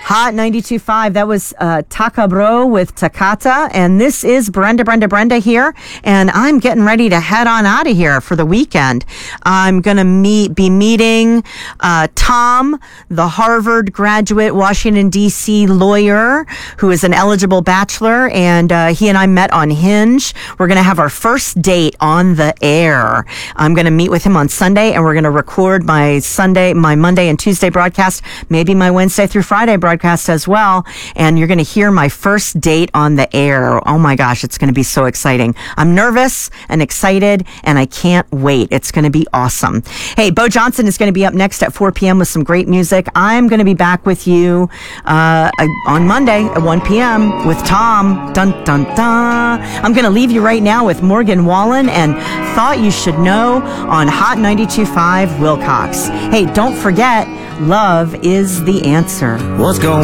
Hot 92.5. That was Takabro with Takata. And this is Brenda here. And I'm getting ready to head on out of here for the weekend. I'm going to be meeting Tom, the Harvard graduate, Washington, D.C. lawyer who is an eligible bachelor. And he and I met on Hinge. We're going to have our first date on the air. I'm going to meet with him on Sunday, and we're going to record my Monday and Tuesday broadcast, maybe my Wednesday through Friday broadcast as well. And you're going to hear my first date on the air. Oh my gosh, it's going to be so exciting. I'm nervous and excited, and I can't wait. It's going to be awesome. Hey, Bo Johnson is going to be up next at 4 p.m. with some great music. I'm going to be back with you on Monday at 1 p.m. with Tom. Dun, dun, dun. I'm going to leave you right now with Morgan Wallen and Thought You Should Know on Hot 92.5 Wilcox. Hey, don't forget, love is the answer. What's going